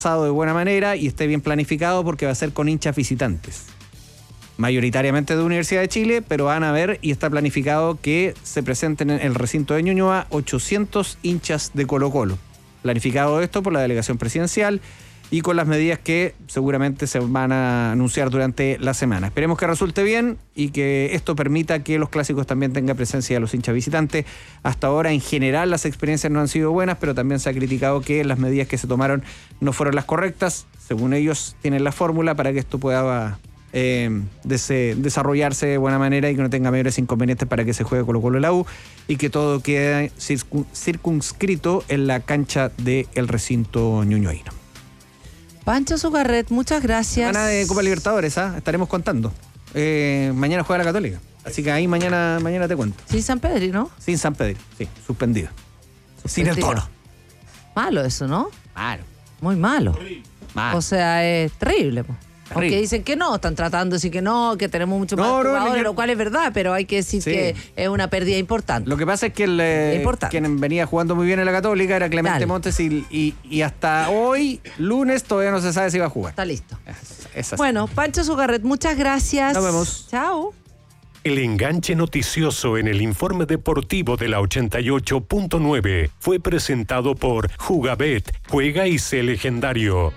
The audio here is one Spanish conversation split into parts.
de buena manera y esté bien planificado, porque va a ser con hinchas visitantes, mayoritariamente de Universidad de Chile, pero van a ver, y está planificado que se presenten en el recinto de Ñuñoa 800 hinchas de Colo-Colo. Planificado esto por la delegación presidencial y con las medidas que seguramente se van a anunciar durante la semana. Esperemos que resulte bien y que esto permita que los clásicos también tengan presencia de los hinchas visitantes. Hasta ahora, en general, las experiencias no han sido buenas, pero también se ha criticado que las medidas que se tomaron no fueron las correctas. Según ellos, tienen la fórmula para que esto pueda desarrollarse de buena manera y que no tenga mayores inconvenientes para que se juegue Colo-Colo la U y que todo quede circunscrito en la cancha del recinto ñuñoíno. Pancho Zugarret, muchas gracias. Semana de Copa Libertadores, estaremos contando. Mañana juega la Católica, así que ahí mañana te cuento. Sin San Pedro, ¿no? Sin San Pedro, sí, suspendido. Sin el Toro. Malo eso, ¿no? Malo. Muy malo. Malo. O sea, es terrible. Aunque dicen que no, están tratando de decir que no, que tenemos mucho más jugadores, lo cual es verdad, pero hay que decir que es una pérdida importante. Lo que pasa es que quien venía jugando muy bien en la Católica era Clemente Montes y hasta hoy, lunes, todavía no se sabe si va a jugar. Está listo. Es así. Bueno, Pancho Zugarret, muchas gracias. Nos vemos. Chao. El enganche noticioso en el informe deportivo de la 88.9 fue presentado por Jugabet, juega y sé legendario.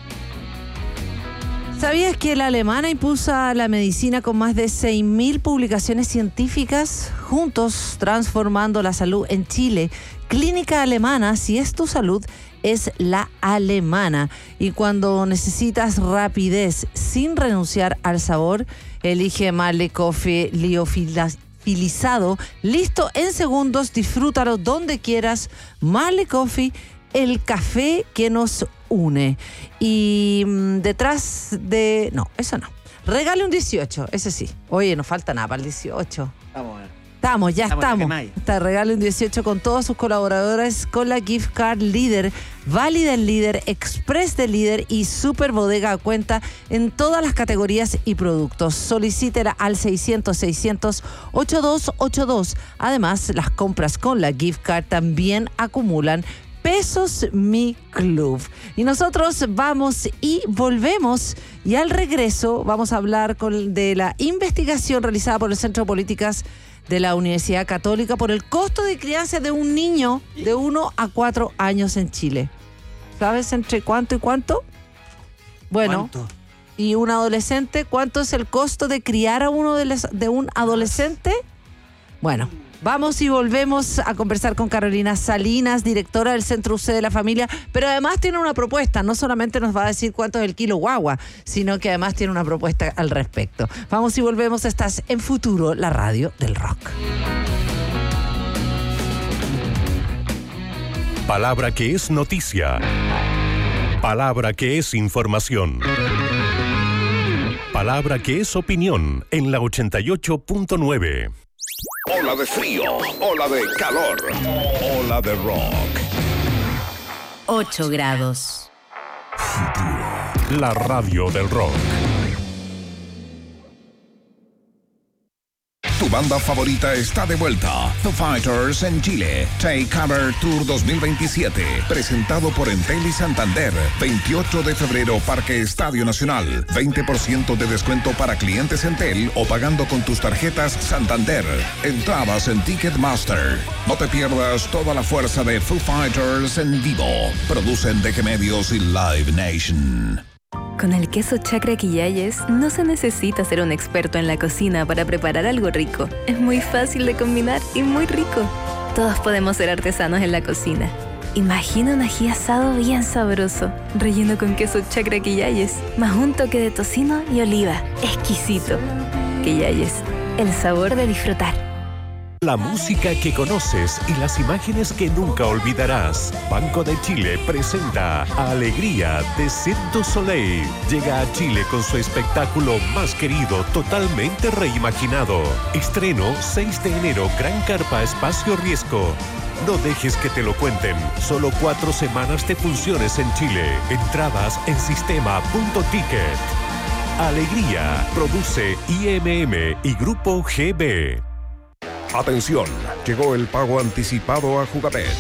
¿Sabías que la alemana impulsa la medicina con más de 6.000 publicaciones científicas? Juntos, transformando la salud en Chile. Clínica Alemana, si es tu salud, es la alemana. Y cuando necesitas rapidez sin renunciar al sabor, elige Marley Coffee liofilizado, listo en segundos, disfrútalo donde quieras. Marley Coffee, el café que nos une. Y detrás de... No, eso no. Regale un 18, ese sí. Oye, no falta nada para el 18. Ya estamos. Regale un 18 con todos sus colaboradores con la gift card Líder, válida en Líder, Express de Líder y Super Bodega a cuenta en todas las categorías y productos. Solicítela al 600-600-8282. Además, las compras con la gift card también acumulan pesos Mi Club. Y nosotros vamos y volvemos, y al regreso vamos a hablar de la investigación realizada por el Centro de Políticas de la Universidad Católica por el costo de crianza de un niño de 1 a 4 años en Chile. ¿Sabes entre cuánto y cuánto? Bueno, ¿cuánto? ¿Y un adolescente? ¿Cuánto es el costo de criar a uno de un adolescente? Bueno, vamos y volvemos a conversar con Carolina Salinas, directora del Centro UC de la Familia, pero además tiene una propuesta. No solamente nos va a decir cuánto es el kilo guagua, sino que además tiene una propuesta al respecto. Vamos y volvemos. Estás en Futuro, la radio del rock. Palabra que es noticia. Palabra que es información. Palabra que es opinión en la 88.9. Ola de frío, ola de calor, ola de rock. 8 grados. La radio del rock. Tu banda favorita está de vuelta. Foo Fighters en Chile. Take Cover Tour 2027. Presentado por Entel y Santander. 28 de febrero, Parque Estadio Nacional. 20% de descuento para clientes Entel o pagando con tus tarjetas Santander. Entradas en Ticketmaster. No te pierdas toda la fuerza de Foo Fighters en vivo. Producen DG Medios y Live Nation. Con el queso Chacra Quillayes no se necesita ser un experto en la cocina para preparar algo rico. Es muy fácil de combinar y muy rico. Todos podemos ser artesanos en la cocina. Imagina un ají asado bien sabroso, relleno con queso Chacra Quillayes, más un toque de tocino y oliva. Exquisito. Quillayes, el sabor de disfrutar. La música que conoces y las imágenes que nunca olvidarás. Banco de Chile presenta Alegría de Cirque du Soleil. Llega a Chile con su espectáculo más querido, totalmente reimaginado. Estreno 6 de enero, Gran Carpa Espacio Riesgo. No dejes que te lo cuenten. Solo 4 semanas de funciones en Chile. Entradas en sistema.ticket. Alegría. Produce IMM y Grupo GB. Atención, llegó el pago anticipado a Jugabet.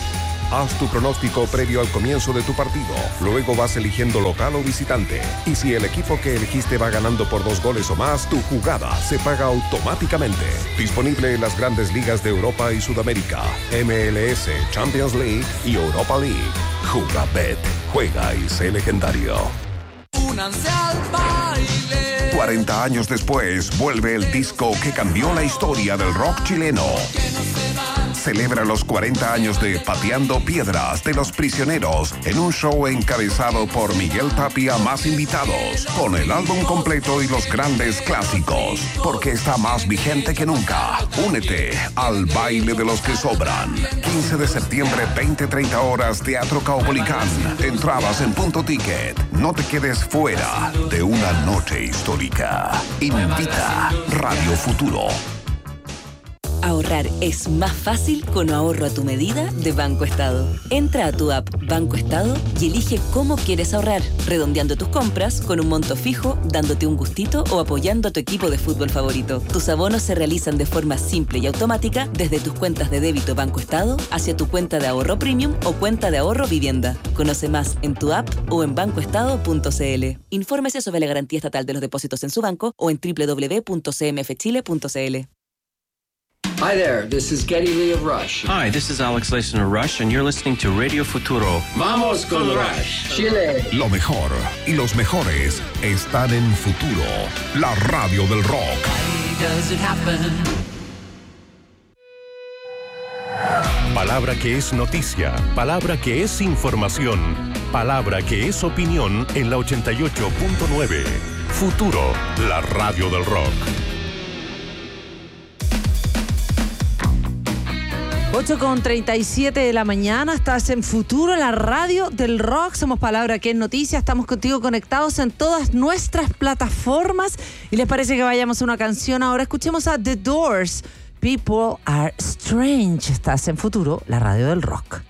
Haz tu pronóstico previo al comienzo de tu partido. Luego vas eligiendo local o visitante. Y si el equipo que elegiste va ganando por 2 goles o más, tu jugada se paga automáticamente. Disponible en las grandes ligas de Europa y Sudamérica, MLS, Champions League y Europa League. Jugabet. Juega y sé legendario. Únanse al baile. 40 años después, vuelve el disco que cambió la historia del rock chileno. Celebra los 40 años de Pateando Piedras de Los Prisioneros en un show encabezado por Miguel Tapia más invitados, con el álbum completo y los grandes clásicos, porque está más vigente que nunca. Únete al baile de los que sobran. 15 de septiembre, 20-30 horas, Teatro Caupolicán. Entradas en Punto Ticket. No te quedes fuera de una noche histórica. Invita Radio Futuro. Ahorrar es más fácil con ahorro a tu medida de Banco Estado. Entra a tu app Banco Estado y elige cómo quieres ahorrar, redondeando tus compras con un monto fijo, dándote un gustito o apoyando a tu equipo de fútbol favorito. Tus abonos se realizan de forma simple y automática desde tus cuentas de débito Banco Estado hacia tu cuenta de ahorro premium o cuenta de ahorro vivienda. Conoce más en tu app o en bancoestado.cl. Infórmese sobre la garantía estatal de los depósitos en su banco o en www.cmfchile.cl. Hi there, this is Geddy Lee of Rush. Hi, this is Alex Leyson of Rush, and you're listening to Radio Futuro. Vamos con Rush, Chile. Lo mejor y los mejores están en Futuro, la radio del rock. Does it happen? Palabra que es noticia, palabra que es información, palabra que es opinión en la 88.9. Futuro, la radio del rock. 8:37 de la mañana, estás en Futuro, la radio del rock. Somos Palabra que es Noticia, estamos contigo conectados en todas nuestras plataformas. ¿Y les parece que vayamos a una canción ahora? Escuchemos a The Doors, People Are Strange. Estás en Futuro, la radio del rock.